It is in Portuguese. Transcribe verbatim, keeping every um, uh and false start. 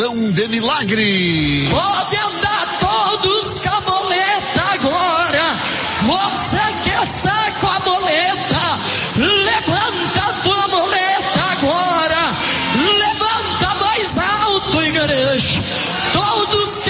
de milagre. Pode andar todos com a boleta agora. Você que está com a boleta, levanta a tua boleta agora. Levanta mais alto, igreja. Todos